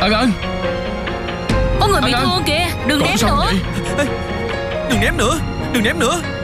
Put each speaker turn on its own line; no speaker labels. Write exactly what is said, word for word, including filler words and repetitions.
Ân Ân,
Có người bị
Ân Ân.
thương kìa. Đừng
Còn
ném
sao
nữa.
vậy?
Ê, đừng ném nữa, đừng ném nữa.